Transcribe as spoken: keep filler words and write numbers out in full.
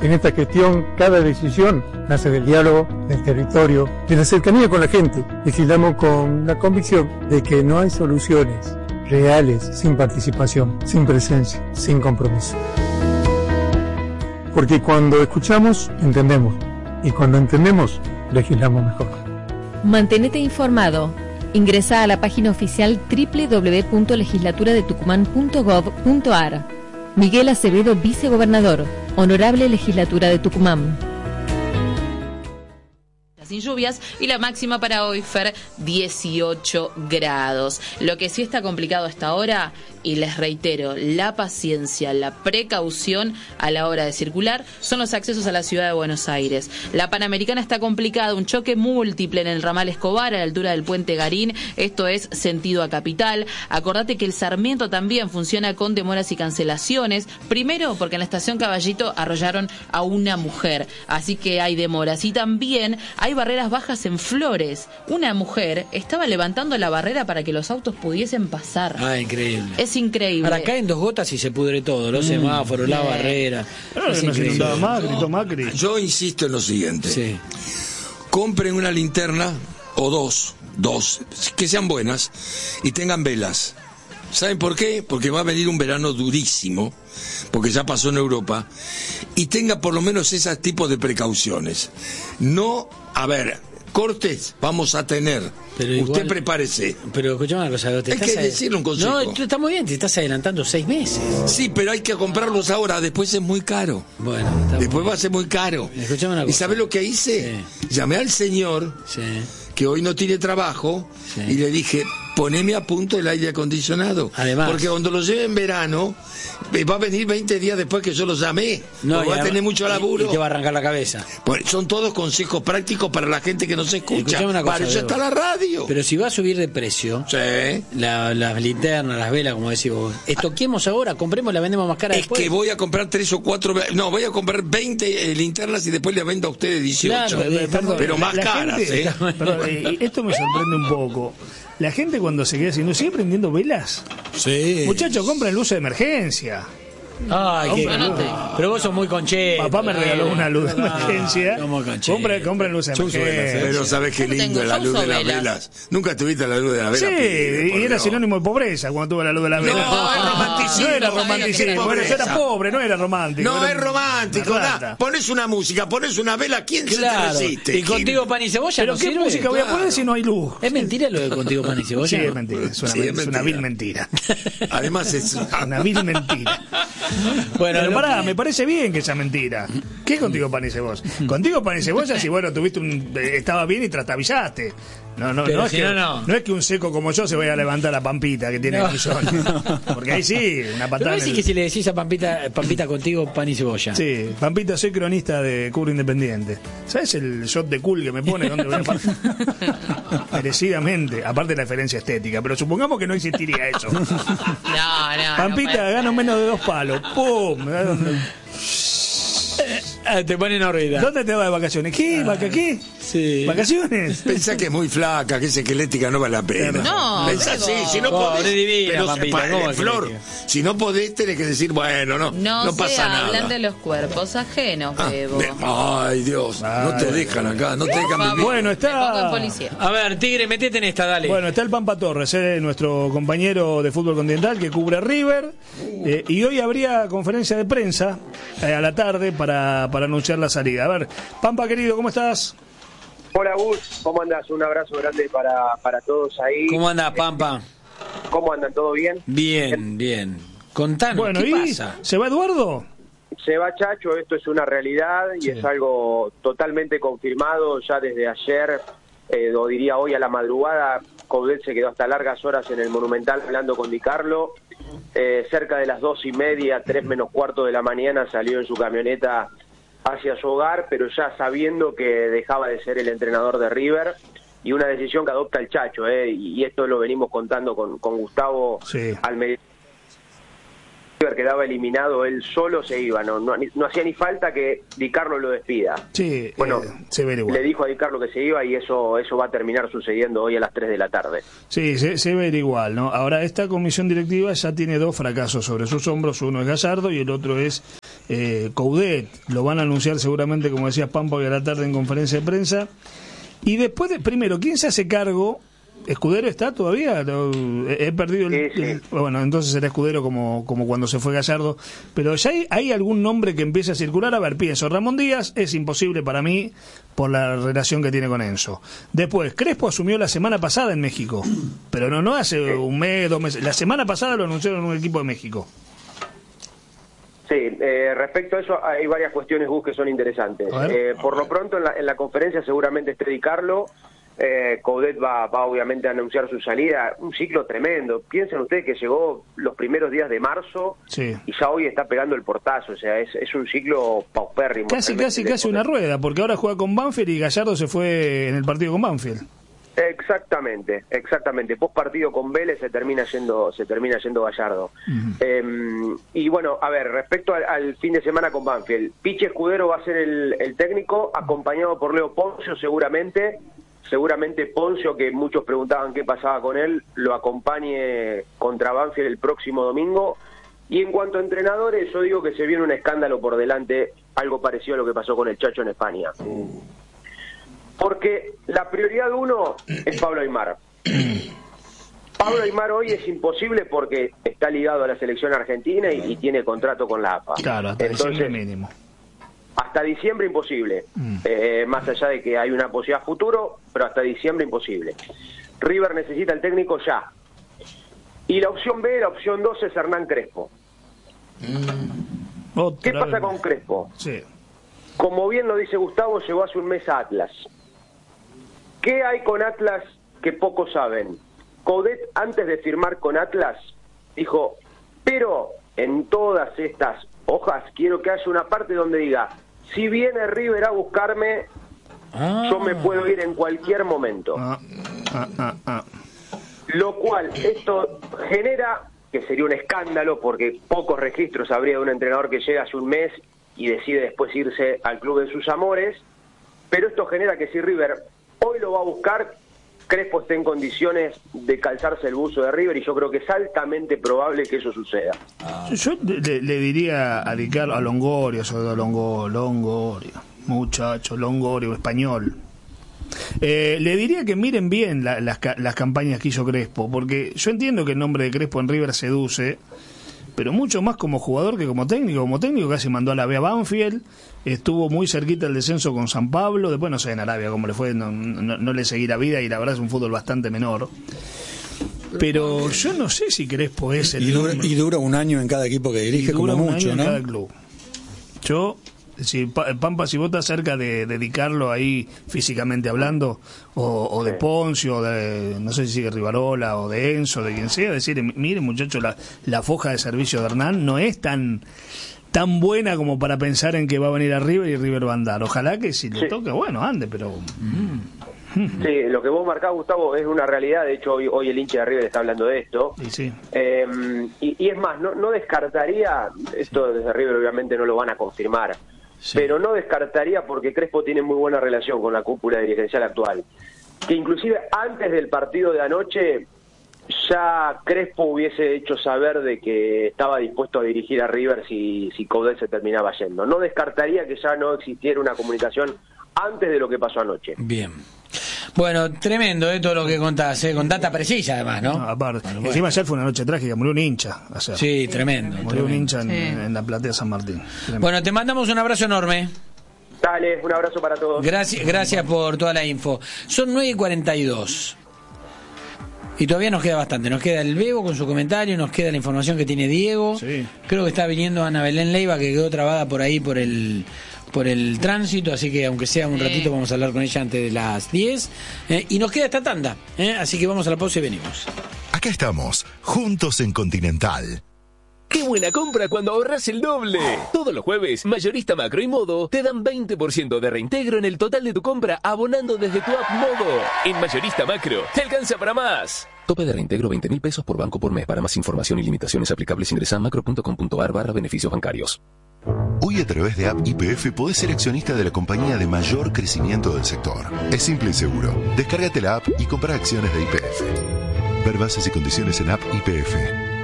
En esta gestión, cada decisión nace del diálogo, del territorio, de la cercanía con la gente. Legislamos con la convicción de que no hay soluciones reales sin participación, sin presencia, sin compromiso. Porque cuando escuchamos, entendemos. Y cuando entendemos, legislamos mejor. Mantenete informado. Ingresa a la página oficial doble u doble u doble u punto legislatura de tucumán punto gov punto ar. Miguel Acevedo, vicegobernador. Honorable Legislatura de Tucumán. Sin lluvias y la máxima para hoy, Fer, dieciocho grados. Lo que sí está complicado hasta ahora, y les reitero, la paciencia, la precaución a la hora de circular, son los accesos a la ciudad de Buenos Aires. La Panamericana está complicada, un choque múltiple en el ramal Escobar a la altura del puente Garín, esto es sentido a Capital. Acordate que el Sarmiento también funciona con demoras y cancelaciones, primero porque en la estación Caballito arrollaron a una mujer, así que hay demoras, y también hay barreras bajas en Flores. Una mujer estaba levantando la barrera para que los autos pudiesen pasar. Ah, increíble. Es increíble. Ahora caen dos gotas y se pudre todo, los mm. semáforos, la barrera. Pero es no se inundaba Macri, Macri. Yo insisto en lo siguiente. Sí. Compren una linterna o dos, dos, que sean buenas y tengan velas. ¿Saben por qué? Porque va a venir un verano durísimo, porque ya pasó en Europa, y tenga por lo menos ese tipo de precauciones. No, a ver, cortes vamos a tener. Pero igual, usted prepárese. Pero escuchame una cosa. Te hay que decirle un consejo. No, está muy bien, te estás adelantando seis meses. Sí, pero hay que comprarlos ahora, después es muy caro. Bueno, después va a ser muy caro. Escuchame una cosa. ¿Y sabés lo que hice? Sí. Llamé al señor, sí, que hoy no tiene trabajo, sí, y le dije, poneme a punto el aire acondicionado. Además, porque cuando lo lleve en verano, va a venir veinte días después que yo lo llamé. No, va a tener mucho laburo. Y te va a arrancar la cabeza. Pues son todos consejos prácticos para la gente que no se escucha. Una cosa, para eso está la radio. Pero si va a subir de precio, sí, la, las linternas, las velas, como decís vos, estoquemos ahora, compremos, la vendemos más cara es después. Es que voy a comprar tres o cuatro, no, voy a comprar veinte eh, linternas y después le vendo a ustedes dieciocho. Claro, eh, perdón, pero más caras, gente, ¿eh? Perdón, eh, esto me sorprende un poco. La gente cuando se queda así, ¿no sigue prendiendo velas? Sí. Muchachos, compren luz de emergencia. Ay, qué... Pero vos sos muy concheto. Papá me regaló una luz de emergencia. Compren, compren luz de emergencia. Pero sabés qué lindo es la luz de las velas. ¿Nunca tuviste la luz de las velas? Sí, y era sinónimo de pobreza cuando tuve la luz de las velas. No, es romanticismo. No era romanticismo. Bueno, yo era pobre, no era romántico. No, es romántico. Nah, pones una música, pones una vela, ¿quién claro, se te resiste? Y contigo pan y cebolla. ¿Pero no qué sirve? música voy a poner claro, si no hay luz? ¿Es mentira lo de contigo pan y cebolla? Sí, es mentira. Es una, sí, es es mentira. una vil mentira. Además es una vil mentira. Bueno, pero pará, me parece bien que sea mentira. ¿Qué contigo pan y cebolla? Contigo pan y cebolla, si bueno, tuviste un, estaba bien y trastabillaste. No, no, no es, si que, no, no. no es que un seco como yo se vaya a levantar a Pampita que tiene no. el millón. Porque ahí sí, una patada. Pero decís el... que si le decís a Pampita, Pampita contigo pan y cebolla. Sí, Pampita, soy cronista de Curro Independiente. ¿Sabes el shot de cool que me pone? ¿Dónde voy a merecidamente, aparte de la diferencia estética, pero supongamos que no existiría eso. No, no. Pampita, no gano menos de dos palos. ¡Pum! Te ponen órbita. ¿Dónde te vas de vacaciones? ¿Qué? ¿Vaca qué? Sí. ¿Vacaciones? Pensá que es muy flaca, que es esquelética, no vale la pena. No, Pensá así, si no Pobre podés. divina, pero, Pampita, pa, ¿cómo Flor, esquelética? si no podés, tenés que decir, bueno, no, no, No pasa se nada. hablan de los cuerpos ajenos, Ah, Bebo. de- ay, Dios, Ay, no te dejan acá, no te dejan favor. vivir. Bueno, Me pongo en está. policía. A ver, Tigre, metete en esta, dale. Bueno, está el Pampa Torres, eh, nuestro compañero de fútbol continental que cubre River. Eh, y hoy habría conferencia de prensa eh, a la tarde para, para anunciar la salida. A ver, Pampa querido, ¿cómo estás? Hola Gus, ¿cómo andas? Un abrazo grande para, para todos ahí. ¿Cómo anda, Pampa? ¿Cómo andan? ¿Todo bien? Bien, bien. Contanos, Bueno, ¿qué ¿y pasa? se va Eduardo? Se va Chacho, esto es una realidad y Sí. es algo totalmente confirmado ya desde ayer, eh, o diría hoy a la madrugada. Coudet se quedó hasta largas horas en el Monumental hablando con Di Carlo. Eh, cerca de las dos y media, tres menos cuarto de la mañana salió en su camioneta hacia su hogar, pero ya sabiendo que dejaba de ser el entrenador de River, y una decisión que adopta el Chacho, eh, y esto lo venimos contando con, con Gustavo Sí. al medio. River quedaba eliminado, él solo se iba, no, no, no hacía ni falta que Di Carlo lo despida. Sí, Bueno, eh, se ve igual. Le dijo a Di Carlo que se iba y eso eso va a terminar sucediendo hoy a las tres de la tarde. Sí, se, se ve igual, ¿no? Ahora, esta comisión directiva ya tiene dos fracasos sobre sus hombros. Uno es Gallardo y el otro es eh, Coudet, lo van a anunciar seguramente, como decías Pampa, hoy a la tarde en conferencia de prensa. Y después, de, primero, ¿quién se hace cargo? ¿Escudero está todavía? He perdido el, sí, sí. el... Bueno, entonces será Escudero como, como cuando se fue Gallardo. Pero ya hay, hay algún nombre que empiece a circular. A ver, pienso, Ramón Díaz es imposible para mí por la relación que tiene con Enzo. Después, Crespo asumió la semana pasada en México. Pero no, no hace un mes, dos meses. La semana pasada lo anunciaron en un equipo de México. Sí, eh, respecto a eso hay varias cuestiones, Gus, que son interesantes. Eh, por lo pronto en la, en la conferencia seguramente esté Di Carlo. Eh, Coudet va, va obviamente a anunciar su salida, un ciclo tremendo. Piensen ustedes que llegó los primeros días de marzo, sí, y ya hoy está pegando el portazo, o sea, es, es un ciclo paupérrimo. Casi, casi, casi una rueda, porque ahora juega con Banfield y Gallardo se fue en el partido con Banfield. Exactamente, exactamente. Post partido con Vélez se termina yendo, se termina yendo Gallardo. Uh-huh. Eh, y bueno, a ver, respecto al, al fin de semana con Banfield, Pichi Escudero va a ser el, el técnico, acompañado por Leo Poncio seguramente. Seguramente Poncio, que muchos preguntaban qué pasaba con él, lo acompañe contra Banfield el próximo domingo. Y en cuanto a entrenadores, yo digo que se viene un escándalo por delante, algo parecido a lo que pasó con el Chacho en España. Porque la prioridad uno es Pablo Aimar. Pablo Aimar hoy es imposible porque está ligado a la selección argentina y, y tiene contrato con la A F A. Claro, hasta diciembre mínimo. Hasta diciembre imposible, mm. eh, más allá de que hay una posibilidad futuro, pero hasta diciembre imposible. River necesita el técnico ya. Y la opción B, la opción dos es Hernán Crespo. Mm. ¿Qué pasa vez. con Crespo? Sí. Como bien lo dice Gustavo, llegó hace un mes a Atlas. ¿Qué hay con Atlas que pocos saben? Coudet, antes de firmar con Atlas, dijo, pero en todas estas hojas quiero que haya una parte donde diga, si viene River a buscarme, ah. yo me puedo ir en cualquier momento. Ah, ah, ah, ah. Lo cual, esto genera, que sería un escándalo, porque pocos registros habría de un entrenador que llega hace un mes y decide después irse al club de sus amores, pero esto genera que si River hoy lo va a buscar, Crespo esté en condiciones de calzarse el buzo de River, y yo creo que es altamente probable que eso suceda. Ah. Yo le, le diría a Di Carlo, a Longorio, sobre todo a Longorio, Longorio, muchacho, Longorio, español. Eh, le diría que miren bien la, las, las campañas que hizo Crespo, porque yo entiendo que el nombre de Crespo en River seduce, pero mucho más como jugador que como técnico. Como técnico casi mandó a la B a Banfield, estuvo muy cerquita el descenso con San Pablo, después no sé en Arabia cómo le fue, no, no, no le seguí la vida, y la verdad es un fútbol bastante menor. Pero yo no sé si Crespo es el... Y dura, y dura un año en cada equipo que dirige, como mucho, ¿no? Dura un año en cada club. Yo... Si Pampa, si vos estás cerca de dedicarlo ahí físicamente hablando, o, o de Poncio, o de, no sé si sigue Rivarola, o de Enzo, de quien sea, decir, mire muchachos, la, la foja de servicio de Hernán no es tan tan buena como para pensar en que va a venir a River y River va a andar. Ojalá que si le sí. toca, bueno, ande, pero... Mm. Sí, lo que vos marcás, Gustavo, es una realidad. De hecho, hoy, hoy el hincha de River está hablando de esto. Y, sí. eh, y, y es más, no, no descartaría, esto desde River obviamente no lo van a confirmar, sí. pero no descartaría, porque Crespo tiene muy buena relación con la cúpula dirigencial actual, que inclusive antes del partido de anoche ya Crespo hubiese hecho saber de que estaba dispuesto a dirigir a River si, si Coudet se terminaba yendo. No descartaría que ya no existiera una comunicación antes de lo que pasó anoche. Bien. Bueno, tremendo, ¿eh? Todo lo que contás, ¿eh? Con data precisa además, ¿no? no aparte. Bueno, bueno. Encima ayer fue una noche trágica, murió un hincha. O sea, sí, tremendo. Murió tremendo. un hincha en, sí. en la platea San Martín. Tremendo. Bueno, te mandamos un abrazo enorme. Dale, un abrazo para todos. Gracias, gracias por toda la info. Son nueve y cuarenta y dos. Y todavía nos queda bastante. Nos queda el Bebo con su comentario, nos queda la información que tiene Diego. Sí. Creo que está viniendo Ana Belén Leiva, que quedó trabada por ahí por el... por el tránsito, así que aunque sea un ratito vamos a hablar con ella antes de las diez, eh, y nos queda esta tanda, eh, así que vamos a la pausa y venimos. Acá estamos, juntos en Continental. ¡Qué buena compra cuando ahorras el doble! Todos los jueves, Mayorista Macro y Modo te dan veinte por ciento de reintegro en el total de tu compra abonando desde tu app Modo. En Mayorista Macro, te alcanza para más. Tope de reintegro veinte mil pesos por banco por mes. Para más información y limitaciones aplicables ingresa a macro punto com punto a r barra beneficios bancarios. Hoy a través de App Y P F podés ser accionista de la compañía de mayor crecimiento del sector. Es simple y seguro. Descárgate la app y compra acciones de Y P F. Ver bases y condiciones en App Y P F.